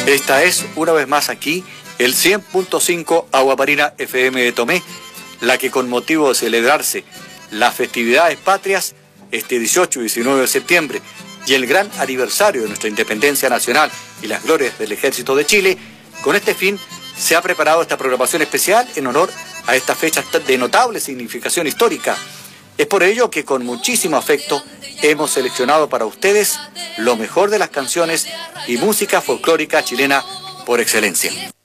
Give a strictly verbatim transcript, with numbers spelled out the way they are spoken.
Esta es, una vez más aquí, el cien punto cinco Agua Marina F M de Tomé, la que con motivo de celebrarse las festividades patrias este dieciocho y diecinueve de septiembre y el gran aniversario de nuestra independencia nacional y las glorias del Ejército de Chile, con este fin se ha preparado esta programación especial en honor a esta fecha de notable significación histórica. Es por ello que con muchísimo afecto hemos seleccionado para ustedes lo mejor de las canciones y música folclórica chilena por excelencia.